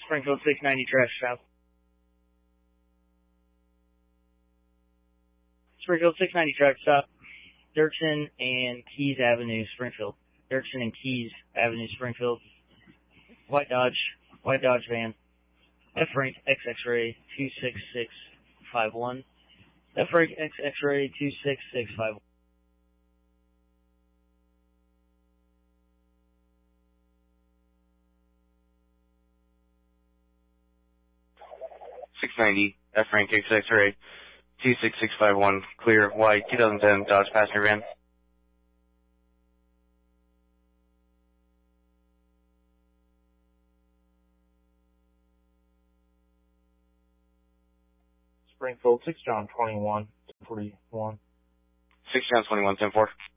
Springfield 690 trash south. Springfield 690 track stop. Dirksen and Keys Avenue, Springfield. Dirksen and Keys Avenue, Springfield. White Dodge van. F rank XX-ray 26651. F rank XX-ray 26651. F rank XX-ray 26651. Clear. White 2010 Dodge passenger van. Springfield 6 John 21 41. 6 John 21 10-4.